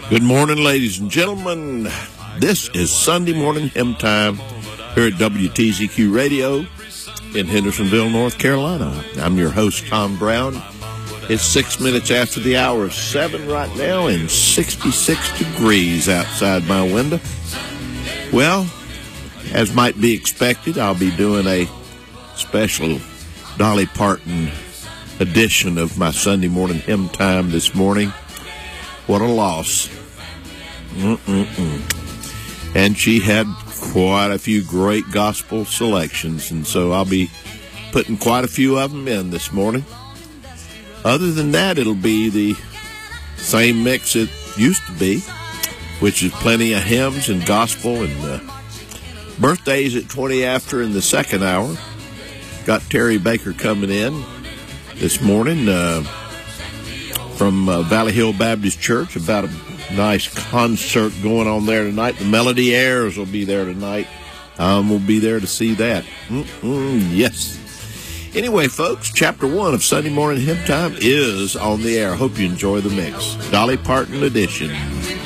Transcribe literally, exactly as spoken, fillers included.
Good morning, ladies and gentlemen. This is Sunday Morning Hymn Time here at W T Z Q Radio in Hendersonville, North Carolina. I'm your host, Tom Brown. It's six minutes after the hour of seven right now and sixty-six degrees outside my window. Well, as might be expected, I'll be doing a special Dolly Parton edition of my Sunday Morning Hymn Time this morning. What a loss. Mm-mm-mm. And she had quite a few great gospel selections, and so I'll be putting quite a few of them in this morning. Other than that, it'll be the same mix it used to be, which is plenty of hymns and gospel and uh, birthdays at twenty after in the second hour. Got Terry Baker coming in this morning uh, from uh, Valley Hill Baptist Church about a nice concert going on there tonight. The Melody Airs will be there tonight. Um, we'll be there to see that. Mm-mm, yes. Anyway, folks, chapter one of Sunday Morning Hymn Time is on the air. Hope you enjoy the mix. Dolly Parton edition.